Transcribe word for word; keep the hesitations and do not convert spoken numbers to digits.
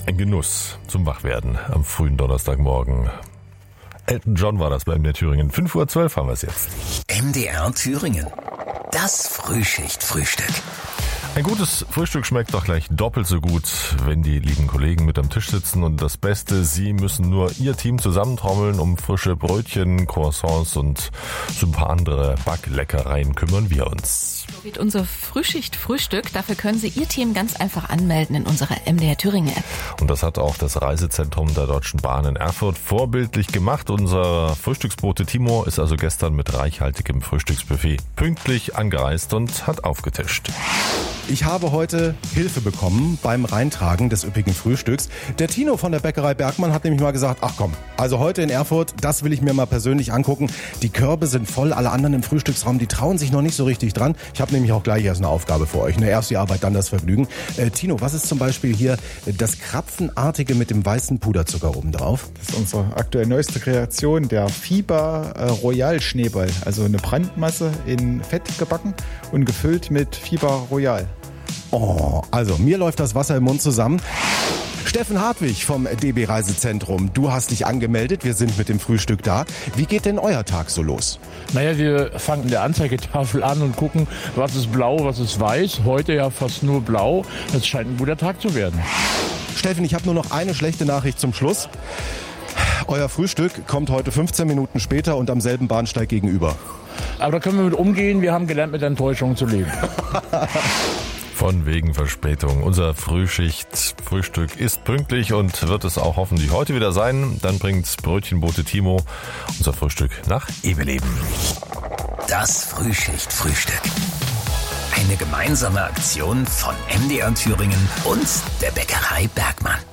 Ein Genuss zum Wachwerden am frühen Donnerstagmorgen. Elton John war das bei M D R Thüringen. fünf Uhr zwölf haben wir es jetzt. M D R Thüringen. Das Frühschicht-Frühstück. Ein gutes Frühstück schmeckt doch gleich doppelt so gut, wenn die lieben Kollegen mit am Tisch sitzen. Und das Beste, sie müssen nur ihr Team zusammentrommeln. Um frische Brötchen, Croissants und so ein paar andere Backleckereien kümmern wir uns. So geht unser Frühschicht-Frühstück. Dafür können Sie Ihr Team ganz einfach anmelden in unserer M D R Thüringen-App. Und das hat auch das Reisezentrum der Deutschen Bahn in Erfurt vorbildlich gemacht. Unser Frühstücksbote Timo ist also gestern mit reichhaltigem Frühstücksbuffet pünktlich angereist und hat aufgetischt. Ich habe heute Hilfe bekommen beim Reintragen des üppigen Frühstücks. Der Tino von der Bäckerei Bergmann hat nämlich mal gesagt, ach komm, also heute in Erfurt, das will ich mir mal persönlich angucken. Die Körbe sind voll, alle anderen im Frühstücksraum, die trauen sich noch nicht so richtig dran. Ich habe nämlich auch gleich erst eine Aufgabe für euch. Ne? Erst die Arbeit, dann das Vergnügen. Äh, Tino, was ist zum Beispiel hier das Krapfenartige mit dem weißen Puderzucker oben drauf? Das ist unsere aktuell neueste Kreation, der Fieber äh, Royal Schneeball. Also eine Brandmasse in Fett gebacken und gefüllt mit Fieber Royal. Oh, also mir läuft das Wasser im Mund zusammen. Steffen Hartwig vom D B Reisezentrum, du hast dich angemeldet, wir sind mit dem Frühstück da. Wie geht denn euer Tag so los? Naja, wir fangen in der Anzeigetafel an und gucken, was ist blau, was ist weiß. Heute ja fast nur blau. Das scheint ein guter Tag zu werden. Steffen, ich habe nur noch eine schlechte Nachricht zum Schluss. Euer Frühstück kommt heute fünfzehn Minuten später und am selben Bahnsteig gegenüber. Aber da können wir mit umgehen. Wir haben gelernt, mit Enttäuschungen zu leben. Von wegen Verspätung. Unser Frühschicht-Frühstück ist pünktlich und wird es auch hoffentlich heute wieder sein. Dann bringt Brötchenbote Timo unser Frühstück nach Ebeleben. Das Frühschicht-Frühstück. Eine gemeinsame Aktion von M D R Thüringen und der Bäckerei Bergmann.